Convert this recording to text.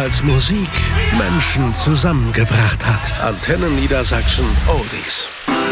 als Musik Menschen zusammengebracht hat. Antenne Niedersachsen Oldies.